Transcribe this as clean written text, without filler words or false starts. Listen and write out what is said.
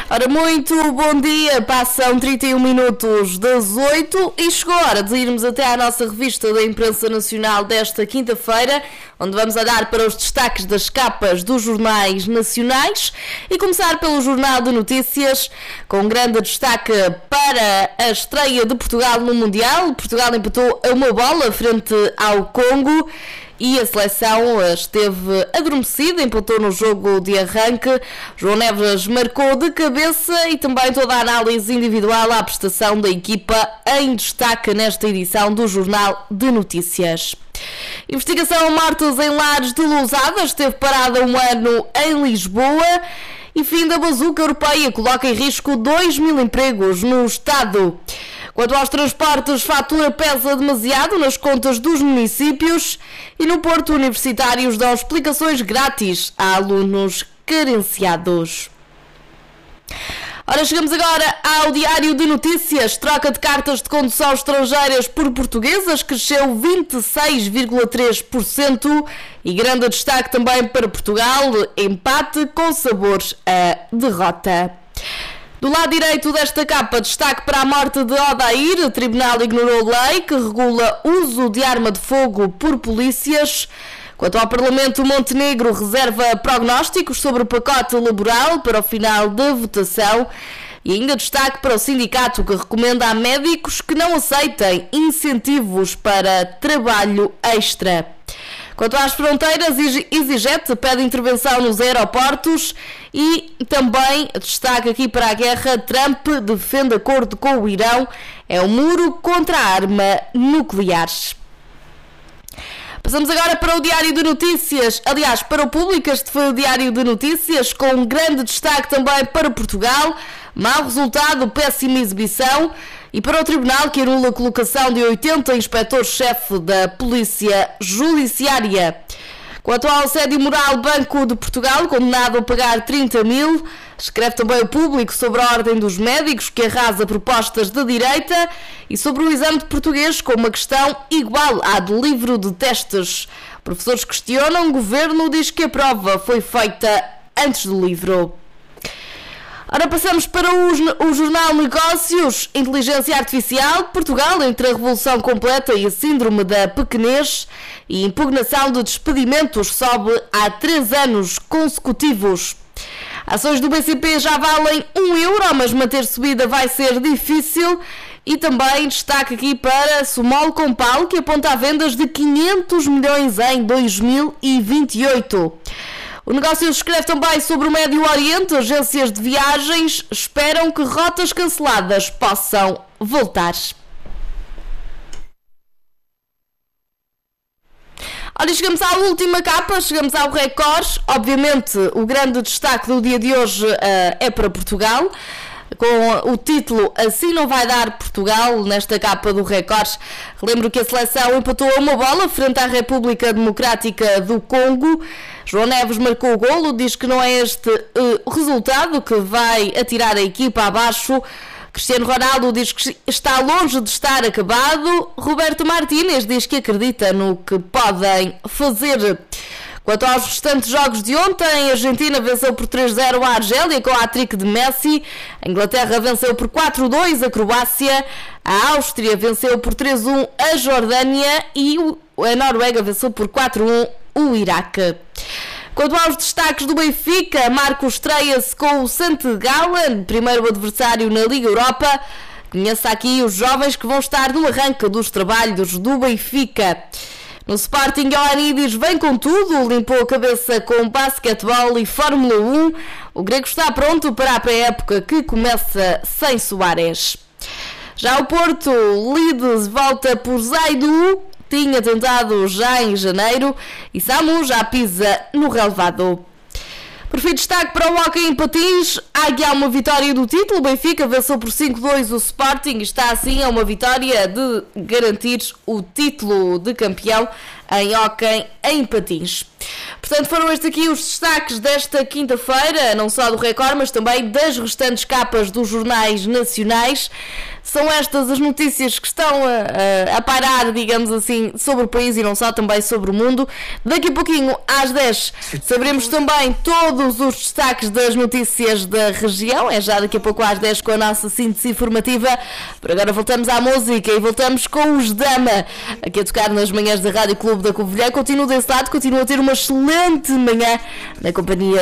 Ora, muito bom dia, passam 31 minutos das 8 e chegou a hora de irmos até à nossa revista da Imprensa Nacional desta quinta-feira, onde vamos olhar para os destaques das capas dos jornais nacionais e começar pelo Jornal de Notícias, com grande destaque para a estreia de Portugal no Mundial. Portugal empatou a uma bola frente ao Congo e a seleção esteve adormecida, empatou no jogo de arranque. João Neves marcou de cabeça e também toda a análise individual à prestação da equipa em destaque nesta edição do Jornal de Notícias. Investigação a mortes em lares de Lousada esteve parada um ano em Lisboa. E fim da bazuca europeia coloca em risco 2.000 empregos no Estado. Quanto aos transportes, fatura pesa demasiado nas contas dos municípios e no Porto universitários dão explicações grátis a alunos carenciados. Ora, chegamos agora ao Diário de Notícias. Troca de cartas de condução estrangeiras por portuguesas cresceu 26,3% e grande destaque também para Portugal, empate com sabores a derrota. Do lado direito desta capa, destaque para a morte de Odair. O tribunal ignorou lei que regula uso de arma de fogo por polícias. Quanto ao Parlamento, Montenegro reserva prognósticos sobre o pacote laboral para o final da votação. E ainda destaque para o sindicato que recomenda a médicos que não aceitem incentivos para trabalho extra. Quanto às fronteiras, EasyJet pede intervenção nos aeroportos e também destaque aqui para a guerra. Trump defende acordo com o Irão. É um muro contra a arma nuclear. Passamos agora para o Diário de Notícias. Aliás, para o Público, este foi o Diário de Notícias, com um grande destaque também para Portugal. Mau resultado, péssima exibição. E para o Tribunal, que anula a colocação de 80 inspectores-chefe da Polícia Judiciária. Quanto ao assédio moral, Banco de Portugal, condenado a pagar 30 mil. Escreve também o Público sobre a Ordem dos Médicos, que arrasa propostas da direita, e sobre o exame de português, com uma questão igual à do livro de testes. Professores questionam, o governo diz que a prova foi feita antes do livro. Ora, passamos para o Jornal Negócios. Inteligência Artificial, Portugal entre a revolução completa e a síndrome da pequenez, e impugnação de despedimentos sobe há 3 anos consecutivos. Ações do BCP já valem €1, mas manter subida vai ser difícil. E também destaque aqui para Sumol Compal, que aponta a vendas de 500 milhões em 2028. O Negócio escreve também sobre o Médio Oriente. Agências de viagens esperam que rotas canceladas possam voltar. Olha, chegamos à última capa, chegamos ao Record. Obviamente, o grande destaque do dia de hoje é para Portugal, com o título Assim não vai dar Portugal, nesta capa do Record. Lembro que a seleção empatou a uma bola frente à República Democrática do Congo. João Neves marcou o golo, diz que não é este o resultado que vai atirar a equipa abaixo. Cristiano Ronaldo diz que está longe de estar acabado. Roberto Martínez diz que acredita no que podem fazer. Quanto aos restantes jogos de ontem, a Argentina venceu por 3-0 a Argélia com a hat-trick de Messi. A Inglaterra venceu por 4-2 a Croácia. A Áustria venceu por 3-1 a Jordânia e a Noruega venceu por 4-1 o Iraque. Quanto aos destaques do Benfica, Marco estreia-se com o St. Gallen, primeiro adversário na Liga Europa. Conheça aqui os jovens que vão estar no arranque dos trabalhos do Benfica. No Sporting, Ioannidis vem com tudo, limpou a cabeça com basquetebol e Fórmula 1. O grego está pronto para a pré-época que começa sem Soares. Já o Porto, Leeds volta por Zaidu, tinha tentado já em janeiro, e Samu já pisa no relevado. Por fim, destaque para o hóquei em patins. Águia, uma vitória do título. O Benfica venceu por 5-2 o Sporting e está assim a uma vitória de garantir o título de campeão em hóquei em patins. Portanto, foram estes aqui os destaques desta quinta-feira, não só do Record, mas também das restantes capas dos jornais nacionais. São estas as notícias que estão a pairar, digamos assim, sobre o país e não só, também sobre o mundo. Daqui a pouquinho, às 10, saberemos também todos os destaques das notícias da região. É já daqui a pouco às 10 com a nossa síntese informativa. Por agora voltamos à música e voltamos com os Dama, aqui a tocar nas manhãs da Rádio Clube da Covilhã. Continuo desse lado, continuo a ter uma excelente manhã na companhia